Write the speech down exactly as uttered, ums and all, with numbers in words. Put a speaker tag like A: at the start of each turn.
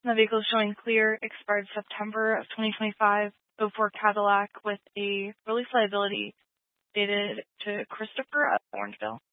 A: The vehicle is showing clear, expired September of twenty twenty-five, oh four Cadillac with a release liability dated to Christopher of Orangeville.